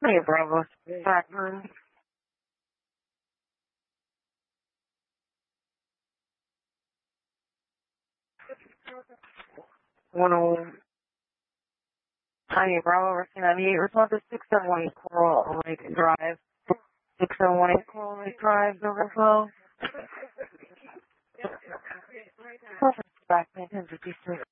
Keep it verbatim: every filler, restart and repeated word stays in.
Hey, Bravo. Blackburn. one oh one. Honey, Bravo, Rusty ninety-eight. Respond to six seven one Coral Lake Drive. six seven one Coral Lake Drive, overflow. Perfect. Back, ten fifty-six.